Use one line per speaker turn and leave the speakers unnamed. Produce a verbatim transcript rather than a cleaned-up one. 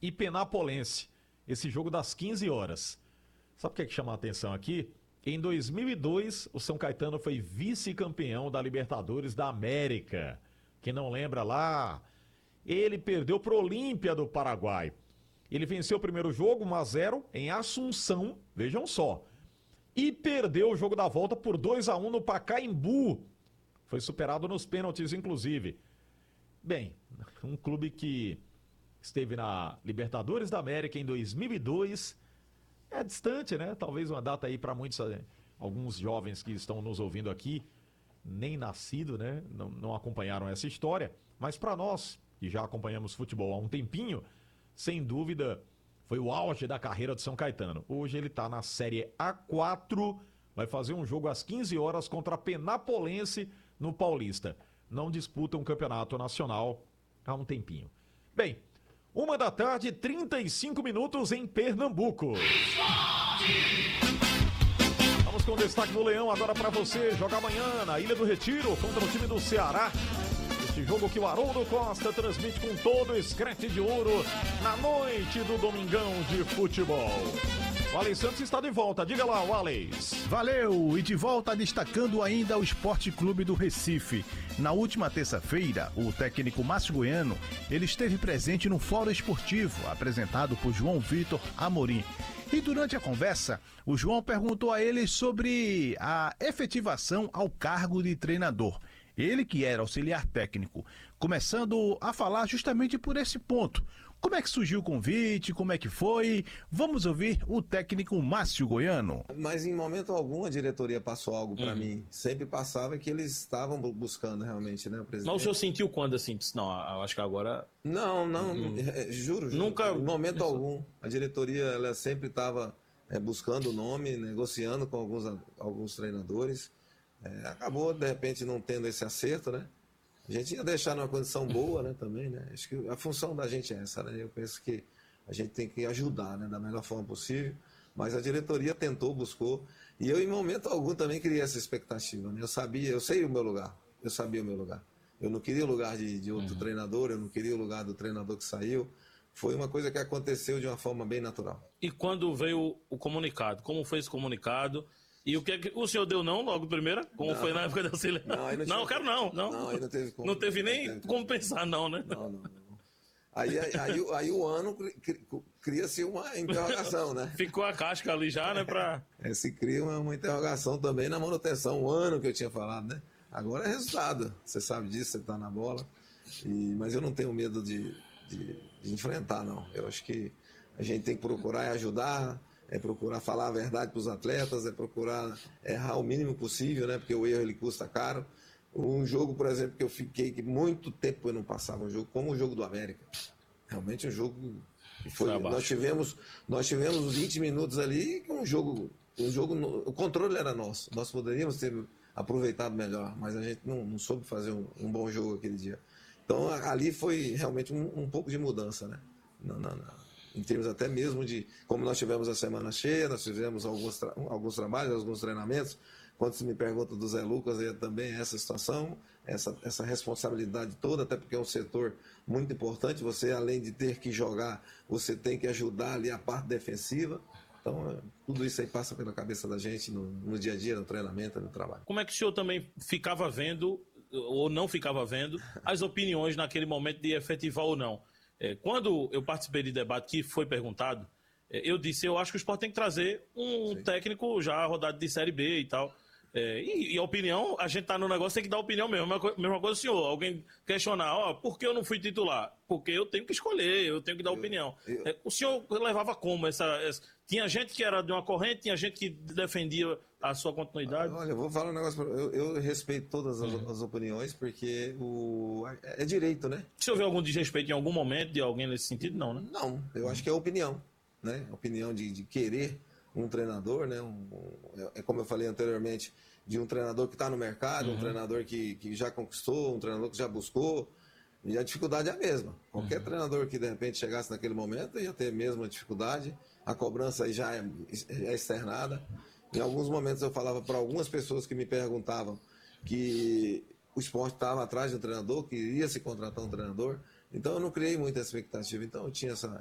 e Penapolense. Esse jogo das quinze horas. Sabe o que é que chama a atenção aqui? Em dois mil e dois, o São Caetano foi vice-campeão da Libertadores da América. Quem não lembra lá, ele perdeu para o Olímpia do Paraguai. Ele venceu o primeiro jogo, um a zero, em Assunção, vejam só. E perdeu o jogo da volta por dois a um no Pacaembu. Foi superado nos pênaltis, inclusive. Bem, um clube que esteve na Libertadores da América em dois mil e dois. É distante, né? Talvez uma data aí para muitos, alguns jovens que estão nos ouvindo aqui, nem nascido, né? Não, não acompanharam essa história. Mas para nós, que já acompanhamos futebol há um tempinho, sem dúvida, foi o auge da carreira do São Caetano. Hoje ele está na Série A quatro, vai fazer um jogo às quinze horas contra a Penapolense no Paulista. Não disputa um campeonato nacional há um tempinho. Bem, uma da tarde, trinta e cinco minutos em Pernambuco. Vamos com destaque no Leão agora para você. Joga amanhã na Ilha do Retiro contra o time do Ceará. Este jogo que o Haroldo Costa transmite com todo o escrete de ouro na noite do Domingão de Futebol. O Alex Santos está de volta. Diga lá, o Alex.
Valeu! E de volta destacando ainda o Esporte Clube do Recife. Na última terça-feira, o técnico Márcio Goiano, ele esteve presente no Fórum Esportivo, apresentado por João Vitor Amorim. E durante a conversa, o João perguntou a ele sobre a efetivação ao cargo de treinador. Ele que era auxiliar técnico, começando a falar justamente por esse ponto. Como é que surgiu o convite? Como é que foi? Vamos ouvir o técnico Márcio Goiano.
Mas em momento algum a diretoria passou algo para
uhum.
mim. Sempre passava que eles estavam buscando realmente, né, o presidente.
Mas o senhor sentiu quando assim? Não, eu acho que agora...
Não, não, uhum. é, juro, juro.
Nunca...
Em momento Isso. algum. A diretoria ela sempre estava é, buscando o nome, negociando com alguns, alguns treinadores. É, acabou, de repente, não tendo esse acerto, né? A gente ia deixar numa condição boa, né, também, né? Acho que a função da gente é essa, né? Eu penso que a gente tem que ajudar, né, da melhor forma possível, mas a diretoria tentou, buscou, e eu em momento algum também criei essa expectativa, né? Eu sabia, eu sei o meu lugar, eu sabia o meu lugar. Eu não queria o lugar de, de outro uhum. treinador, eu não queria o lugar do treinador que saiu. Foi uma coisa que aconteceu de uma forma bem natural.
E quando veio o comunicado, como foi esse comunicado? E o que, é que o senhor deu não logo primeira? Como não, foi na época da auxiliar? Não, não, não eu quero não. Não,
não aí não teve como.
Não teve nem não teve como pensar não, né?
Não, não, não. Aí, aí, aí, aí o ano cria-se uma interrogação, né?
Ficou a casca ali já, né? Pra...
É, se cria uma, uma interrogação também na manutenção, o ano que eu tinha falado, né? Agora é resultado. Você sabe disso, você está na bola. E, mas eu não tenho medo de, de, de enfrentar, não. Eu acho que a gente tem que procurar e ajudar. É procurar falar a verdade para os atletas, é procurar errar o mínimo possível, né? Porque o erro ele custa caro. Um jogo, por exemplo, que eu fiquei que muito tempo eu não passava um jogo, como o jogo do América. Realmente um jogo que foi. Nós tivemos, nós tivemos vinte minutos ali com um jogo. Um jogo o controle era nosso. Nós poderíamos ter aproveitado melhor, mas a gente não, não soube fazer um, um bom jogo aquele dia. Então ali foi realmente um, um pouco de mudança, né? Não, não, não. Em termos até mesmo de, como nós tivemos a semana cheia, nós fizemos alguns, tra alguns trabalhos, alguns treinamentos. Quando se me pergunta do Zé Lucas, é também essa situação, essa, essa responsabilidade toda, até porque é um setor muito importante. Você, além de ter que jogar, você tem que ajudar ali a parte defensiva. Então, tudo isso aí passa pela cabeça da gente no, no dia a dia, no treinamento, no trabalho.
Como é que o senhor também ficava vendo, ou não ficava vendo, as opiniões naquele momento de efetivar ou não? Quando eu participei de debate que foi perguntado, eu disse, eu acho que o Sport tem que trazer um Sim. técnico já rodado de Série B e tal. É, e, e a opinião, a gente tá no negócio, tem que dar opinião mesmo. Mesma, mesma coisa, senhor, alguém questionar, ó, por que eu não fui titular? Porque eu tenho que escolher, eu tenho que dar eu, opinião. Eu... É, o senhor levava como essa, essa... Tinha gente que era de uma corrente, tinha gente que defendia a sua continuidade?
Olha, eu vou falar um negócio, pra... eu, eu respeito todas as, uhum. as opiniões, porque o... é direito, né?
Se houver algum desrespeito em algum momento de alguém nesse sentido, não, né?
Não, eu acho que é opinião, né? Opinião de, de querer um treinador, né? Um, um, é como eu falei anteriormente, de um treinador que está no mercado, uhum. um treinador que, que já conquistou, um treinador que já buscou, e a dificuldade é a mesma. Qualquer uhum. treinador que de repente chegasse naquele momento ia ter a mesma dificuldade, a cobrança aí já é, é externada. Em alguns momentos eu falava para algumas pessoas que me perguntavam que o Sport estava atrás de um treinador, que iria se contratar um treinador, então eu não criei muita expectativa, então eu tinha essa,